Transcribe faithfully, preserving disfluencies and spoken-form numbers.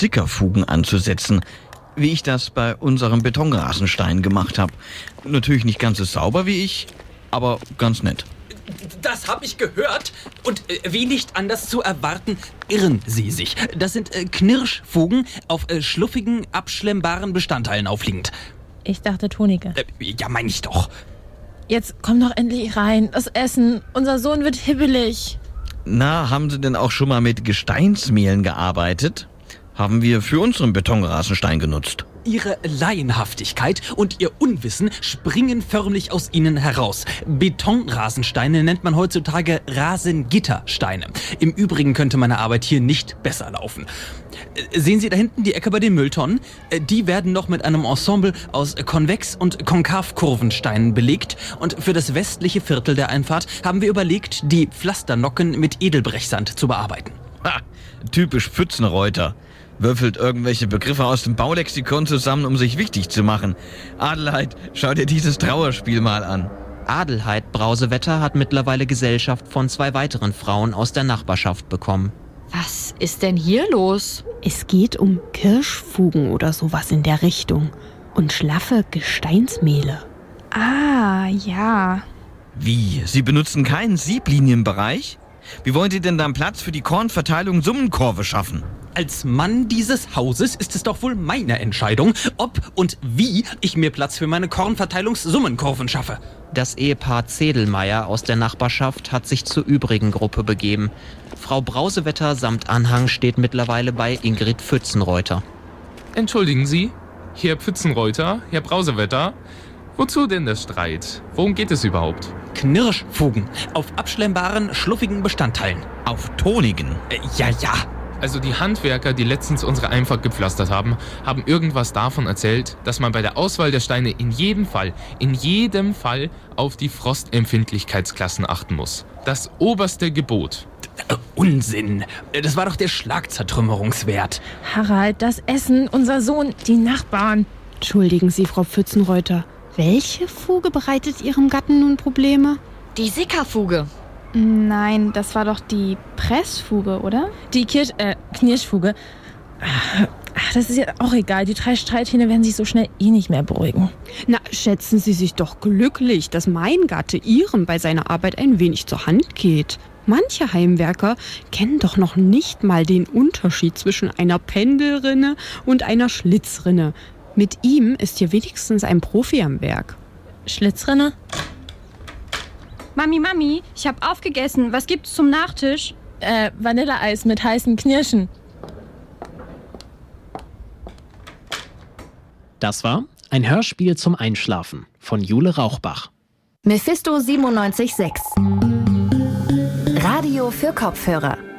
Stickerfugen anzusetzen, wie ich das bei unserem Betonrasenstein gemacht habe. Natürlich nicht ganz so sauber wie ich, aber ganz nett. Das habe ich gehört. Und äh, wie nicht anders zu erwarten, irren Sie sich. Das sind äh, Knirschfugen auf äh, schluffigen, abschlemmbaren Bestandteilen aufliegend. Ich dachte Tonike. Äh, ja, meine ich doch. Jetzt komm doch endlich rein. Das Essen. Unser Sohn wird hibbelig. Na, haben Sie denn auch schon mal mit Gesteinsmehlen gearbeitet? Haben wir für unseren Betonrasenstein genutzt. Ihre Laienhaftigkeit und Ihr Unwissen springen förmlich aus Ihnen heraus. Betonrasensteine nennt man heutzutage Rasengittersteine. Im Übrigen könnte meine Arbeit hier nicht besser laufen. Sehen Sie da hinten die Ecke bei den Mülltonnen? Die werden noch mit einem Ensemble aus Konvex- und Konkavkurvensteinen belegt. Und für das westliche Viertel der Einfahrt haben wir überlegt, die Pflasternocken mit Edelbrechsand zu bearbeiten. Ha, typisch Pfützenreuter. Würfelt irgendwelche Begriffe aus dem Baulexikon zusammen, um sich wichtig zu machen. Adelheid, schau dir dieses Trauerspiel mal an. Adelheid Brausewetter hat mittlerweile Gesellschaft von zwei weiteren Frauen aus der Nachbarschaft bekommen. Was ist denn hier los? Es geht um Kirschfugen oder sowas in der Richtung. Und schlaffe Gesteinsmehle. Ah, ja. Wie? Sie benutzen keinen Sieblinienbereich? Wie wollen Sie denn dann Platz für die Kornverteilung Summenkurve schaffen? Als Mann dieses Hauses ist es doch wohl meine Entscheidung, ob und wie ich mir Platz für meine Kornverteilungssummenkurven schaffe. Das Ehepaar Zedelmeier aus der Nachbarschaft hat sich zur übrigen Gruppe begeben. Frau Brausewetter samt Anhang steht mittlerweile bei Ingrid Pfützenreuter. Entschuldigen Sie, Herr Pfützenreuter, Herr Brausewetter, wozu denn der Streit? Worum geht es überhaupt? Knirschfugen auf abschlemmbaren, schluffigen Bestandteilen. Auf tonigen? Äh, ja, ja. Also die Handwerker, die letztens unsere Einfahrt gepflastert haben, haben irgendwas davon erzählt, dass man bei der Auswahl der Steine in jedem Fall, in jedem Fall auf die Frostempfindlichkeitsklassen achten muss. Das oberste Gebot. Äh, Unsinn. Das war doch der Schlagzertrümmerungswert. Harald, das Essen, unser Sohn, die Nachbarn. Entschuldigen Sie, Frau Pfützenreuter. Welche Fuge bereitet Ihrem Gatten nun Probleme? Die Sickerfuge. Nein, das war doch die Pressfuge, oder? Die Kirsch, äh, Knirschfuge. Ach, das ist ja auch egal. Die drei Streithähne werden sich so schnell eh nicht mehr beruhigen. Na, schätzen Sie sich doch glücklich, dass mein Gatte Ihrem bei seiner Arbeit ein wenig zur Hand geht. Manche Heimwerker kennen doch noch nicht mal den Unterschied zwischen einer Pendelrinne und einer Schlitzrinne. Mit ihm ist hier wenigstens ein Profi am Werk. Schlitzrinne? Mami, Mami, ich hab aufgegessen. Was gibt's zum Nachtisch? Äh, Vanilleeis mit heißen Knirschen. Das war ein Hörspiel zum Einschlafen von Jule Rauchbach. Mephisto siebenundneunzig Komma sechs. Radio für Kopfhörer.